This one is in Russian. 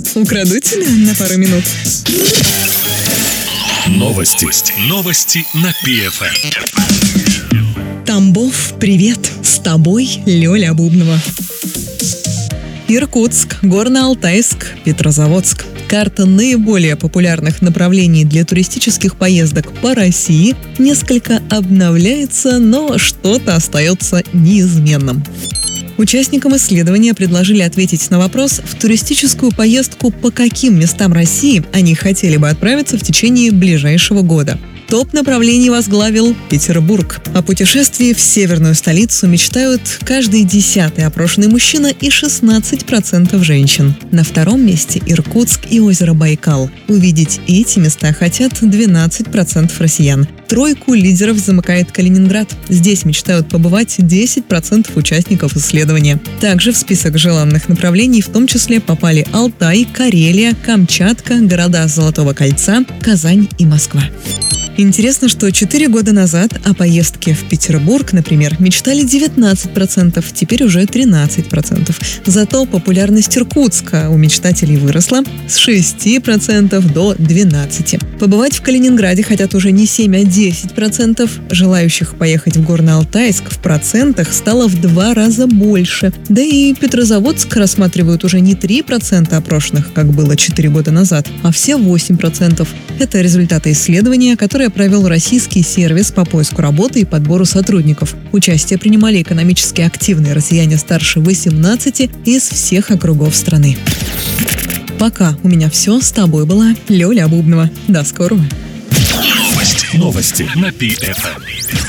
Украду тебя на пару минут. Новости на ПФМ. Тамбов, привет! С тобой Лёля Бубнова. Иркутск, Горно-Алтайск, Петрозаводск. Карта наиболее популярных направлений для туристических поездок по России несколько обновляется, но что-то остается неизменным. Участникам исследования предложили ответить на вопрос, в туристическую поездку по каким местам России они хотели бы отправиться в течение ближайшего года. Топ направлений возглавил Петербург. О путешествии в северную столицу мечтают каждый 10-й опрошенный мужчина и 16% женщин. На втором месте Иркутск и озеро Байкал. Увидеть эти места хотят 12% россиян. Тройку лидеров замыкает Калининград. Здесь мечтают побывать 10% участников исследования. Также в список желанных направлений в том числе попали Алтай, Карелия, Камчатка, города Золотого кольца, Казань и Москва. Интересно, что 4 года назад о поездке в Петербург, например, мечтали 19%, теперь уже 13%. Зато популярность Иркутска у мечтателей выросла с 6% до 12%. Побывать в Калининграде хотят уже не 7, а 10%. Желающих поехать в Горно-Алтайск в процентах стало в 2 раза больше. Да и Петрозаводск рассматривают уже не 3% опрошенных, как было 4 года назад, а все 8%. Это результаты исследования, которое провел российский сервис по поиску работы и подбору сотрудников. Участие принимали экономически активные россияне старше 18 из всех округов страны. Пока у меня все. С тобой была Лёля Бубнова. До скорого. Новости на ПФМ.